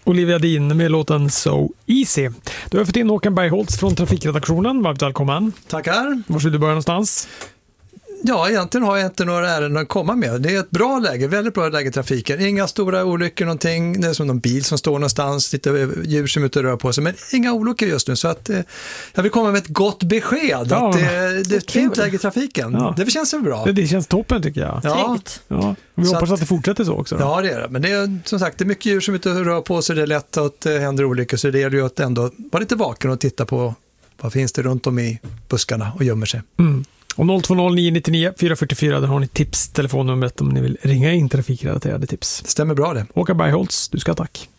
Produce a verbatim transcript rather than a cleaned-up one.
Olivia Dean med låten So Easy. Du har fått in Håkan Bergholtz från trafikredaktionen. Varmt välkommen. Tackar. Var ska du börja någonstans? Ja, egentligen har jag inte några ärenden att komma med. Det är ett bra läge, väldigt bra läge i trafiken. Inga stora olyckor någonting. Det är som någon bil som står någonstans, lite djur som är ute och rör på sig. Men inga olyckor just nu. Så att, eh, jag vill komma med ett gott besked. Ja, att det, det är ett fint läge i trafiken. Ja. Det känns så bra. Det, det känns toppen tycker jag. Ja. Ja. Vi så hoppas att, att det fortsätter så också. Ja, det är det. Men det är som sagt, det är mycket djur som är ute och rör på sig. Det är lätt att det händer olyckor. Så det är ju att ändå vara lite vaken och titta på vad finns det runt om i buskarna och gömmer sig. Mm. Och noll två noll nio nio nio fyra fyra fyra, där har ni tips, telefonnumret om ni vill ringa in trafikrelaterade tips. Det stämmer bra det. Håkan Bergholtz, du ska tack.